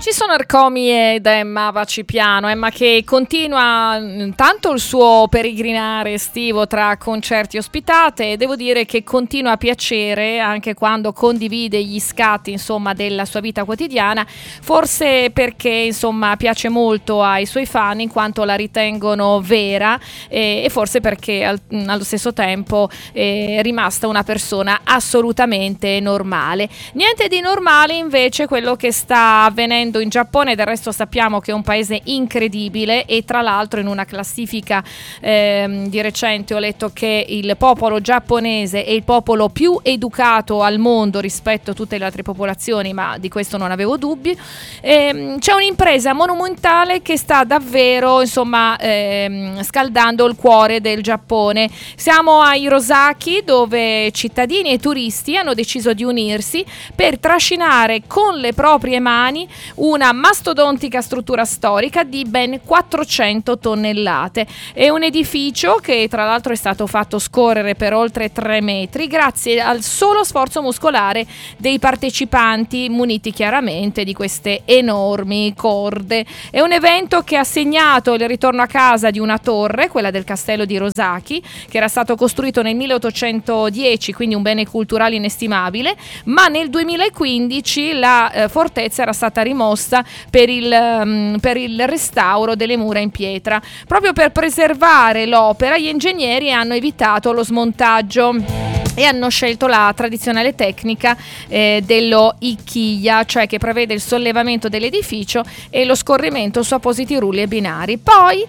Ci sono Ercomi ed Emma Vacipiano, Emma che continua tanto il suo peregrinare estivo tra concerti e ospitate, e devo dire che continua a piacere anche quando condivide gli scatti, insomma, della sua vita quotidiana, forse perché, insomma, piace molto ai suoi fan in quanto la ritengono vera, e forse perché allo stesso tempo è rimasta una persona assolutamente normale. Niente di normale invece quello che sta avvenendo in Giappone. Del resto sappiamo che è un paese incredibile, e tra l'altro in una classifica di recente ho letto che il popolo giapponese è il popolo più educato al mondo rispetto a tutte le altre popolazioni, ma di questo non avevo dubbi. C'è un'impresa monumentale che sta davvero, insomma, scaldando il cuore del Giappone. Siamo a Hirosaki, dove cittadini e turisti hanno deciso di unirsi per trascinare con le proprie mani una mastodontica struttura storica di ben 400 tonnellate. È un edificio che tra l'altro è stato fatto scorrere per oltre 3 metri grazie al solo sforzo muscolare dei partecipanti, muniti chiaramente di queste enormi corde. È un evento che ha segnato il ritorno a casa di una torre, quella del castello di Hirosaki, che era stato costruito nel 1810, quindi un bene culturale inestimabile, ma nel 2015 la fortezza era stata rimossa per il restauro delle mura in pietra. Proprio per preservare l'opera, gli ingegneri hanno evitato lo smontaggio e hanno scelto la tradizionale tecnica dello Ikiya, cioè che prevede il sollevamento dell'edificio e lo scorrimento su appositi rulli e binari. Poi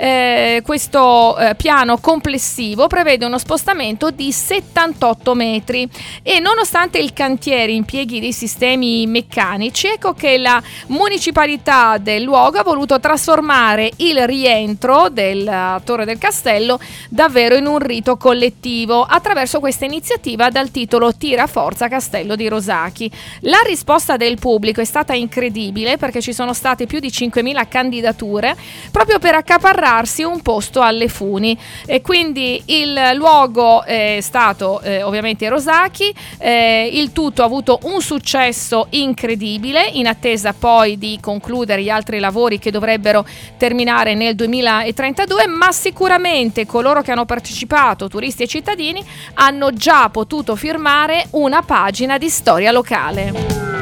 questo piano complessivo prevede uno spostamento di 78 metri, e nonostante il cantiere impieghi dei sistemi meccanici, ecco che la municipalità del luogo ha voluto trasformare il rientro della torre del castello davvero in un rito collettivo attraverso questa iniziativa dal titolo Tira Forza Castello di Hirosaki. La risposta del pubblico è stata incredibile, perché ci sono state più di 5.000 candidature proprio per accaparrarsi un posto alle funi, e quindi il luogo è stato ovviamente Hirosaki. Il tutto ha avuto un successo incredibile, in attesa poi di concludere gli altri lavori che dovrebbero terminare nel 2032, ma sicuramente coloro che hanno partecipato, turisti e cittadini, hanno già potuto firmare una pagina di storia locale.